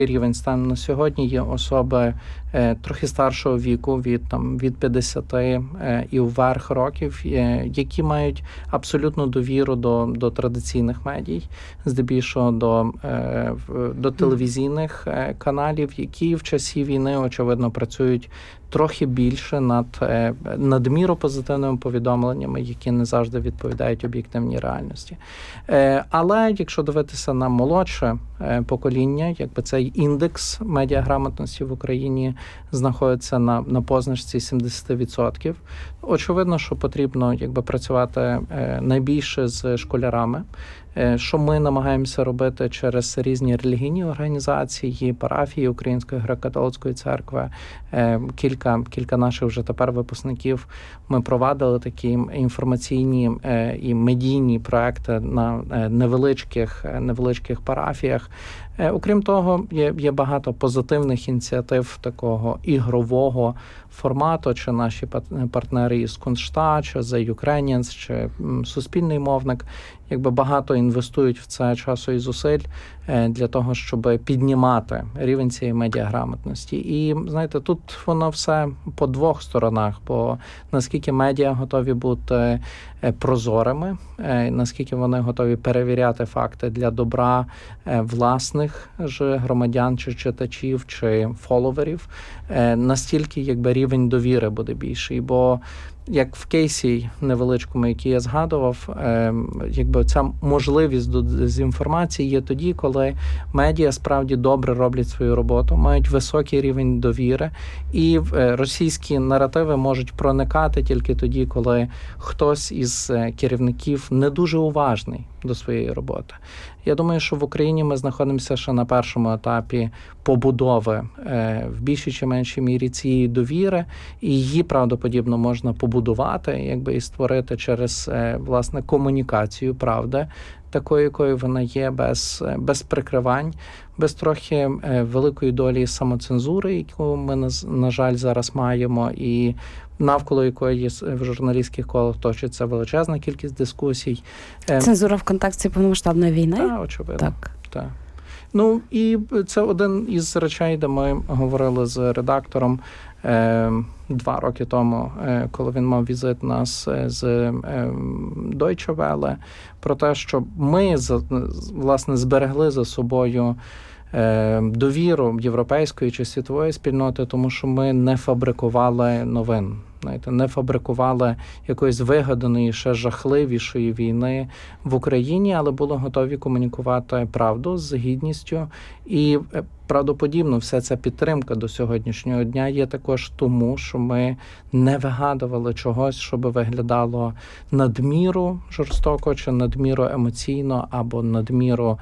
рівень стану на сьогодні є особи трохи старшого віку, від 50 і вверх років, які мають абсолютну довіру до традиційних медій, здебільшого до телевізійних каналів, які в часі війни, очевидно, працюють трохи більше над надміру позитивними повідомленнями, які не завжди відповідають об'єктивній реальності. Але якщо дивитися на молодше покоління, якби цей індекс медіаграмотності в Україні знаходиться на позначці 70%. Очевидно, що потрібно працювати найбільше з школярами, що ми намагаємося робити через різні релігійні організації, парафії Української греко-католицької церкви. Кілька наших вже тепер випускників ми провадили такі інформаційні і медійні проекти на невеличких парафіях. Окрім того, є багато позитивних ініціатив такого ігрового формату, чи наші партнери із Куншта, чи The Ukrainians, чи Суспільний мовник, багато інвестують в це часу і зусиль для того, щоб піднімати рівень цієї медіаграмотності. І, знаєте, тут воно все по двох сторонах, бо наскільки медіа готові бути прозорими, наскільки вони готові перевіряти факти для добра власних ж громадян, чи читачів, чи фоловерів, настільки рівень довіри буде більший. Бо як в кейсі невеличкому, який я згадував, ця можливість до дезінформації є тоді, коли медіа справді добре роблять свою роботу, мають високий рівень довіри, і російські наративи можуть проникати тільки тоді, коли хтось із керівників не дуже уважний до своєї роботи. Я думаю, що в Україні ми знаходимося ще на першому етапі побудови в більшій чи меншій мірі цієї довіри, і її правдоподібно можна побудувати, і створити через, власне, комунікацію правди, такою, якою вона є, без прикривань, без трохи великої долі самоцензури, яку ми, на жаль, зараз маємо, і навколо якої в журналістських колах точиться величезна кількість дискусій. Цензура в контексті повномасштабної війни? Так, очевидно. Так. Ну, і це один із речей, де ми говорили з редактором 2 роки тому, коли він мав візит нас з Deutsche Welle, про те, що ми, власне, зберегли за собою довіру європейської чи світової спільноти, тому що ми не фабрикували новин. Не фабрикували якоїсь вигаданої, ще жахливішої війни в Україні, але були готові комунікувати правду з гідністю. І правдоподібно вся ця підтримка до сьогоднішнього дня є також тому, що ми не вигадували чогось, щоб виглядало надміру жорстоко, чи надміру емоційно, або надміру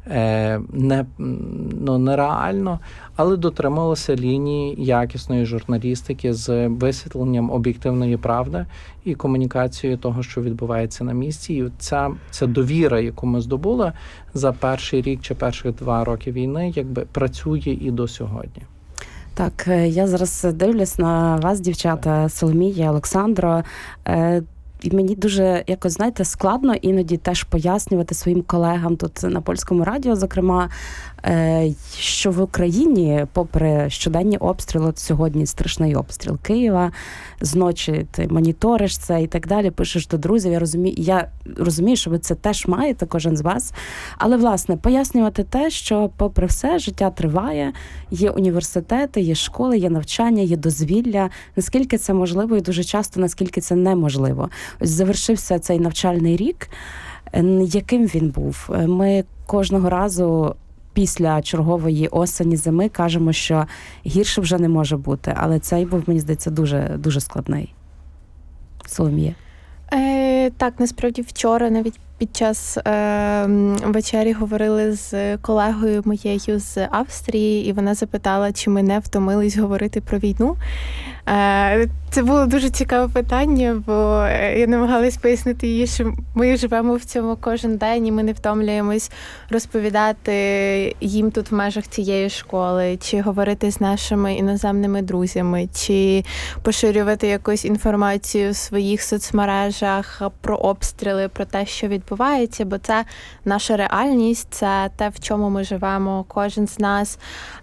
нереально, але дотрималися лінії якісної журналістики з висвітленням об'єктивної правди і комунікацією того, що відбувається на місці. І ця довіра, яку ми здобули за перший рік чи перших 2 роки війни, працює і до сьогодні. Так, я зараз дивлюсь на вас, дівчата, Соломія, Олександро. І мені дуже, знаєте, складно іноді теж пояснювати своїм колегам тут на Польському радіо, зокрема, що в Україні, попри щоденні обстріли, от сьогодні страшний обстріл Києва, зночі ти моніториш це і так далі, пишеш до друзів, я розумію, що ви це теж маєте, кожен з вас, але, власне, пояснювати те, що, попри все, життя триває, є університети, є школи, є навчання, є дозвілля, наскільки це можливо і дуже часто, наскільки це неможливо. Ось завершився цей навчальний рік, яким він був? Ми кожного разу після чергової осені-зими кажемо, що гірше вже не може бути, але цей був, мені здається, дуже, дуже складний. Соломія? Так, насправді вчора навіть під час вечері говорили з колегою моєю з Австрії, і вона запитала, чи ми не втомились говорити про війну. Це було дуже цікаве питання, бо я намагалась пояснити їй, що ми живемо в цьому кожен день, і ми не втомлюємось розповідати їм тут в межах цієї школи, чи говорити з нашими іноземними друзями, чи поширювати якусь інформацію в своїх соцмережах про обстріли, про те, що відбувається, бо це наша реальність, це те, в чому ми живемо, кожен з нас.